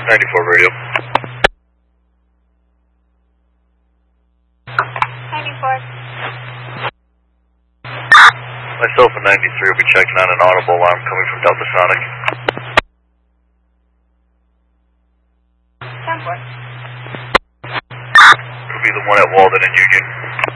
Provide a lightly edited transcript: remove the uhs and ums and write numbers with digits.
94 radio. 94. Myself and 93 will be checking on an audible alarm coming from Delta Sonic. 10-4. It'll be the one at Walden and Union.